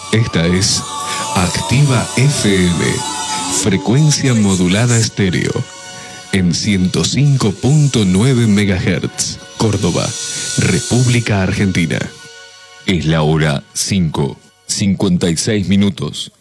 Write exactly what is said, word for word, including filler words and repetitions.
Esta es Activa F M, frecuencia modulada estéreo, en ciento cinco punto nueve megahertz, Córdoba, República Argentina. Es la hora cinco, cincuenta y seis minutos.